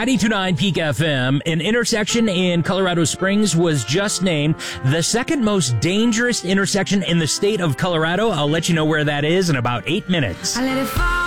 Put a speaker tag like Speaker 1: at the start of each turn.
Speaker 1: 92.9 Peak FM, an intersection in Colorado Springs was just named the second most dangerous intersection in the state of Colorado. I'll let you know where that is in about 8 minutes.
Speaker 2: I let it fall.